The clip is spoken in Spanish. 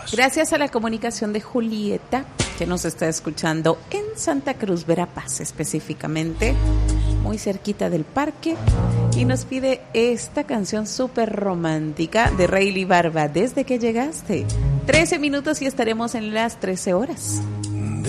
Gracias a la comunicación de Julieta, que nos está escuchando en Santa Cruz, Verapaz específicamente, muy cerquita del parque, y nos pide esta canción súper romántica de Rayleigh Barba, Desde que llegaste. 13 minutos y estaremos en las 13 horas.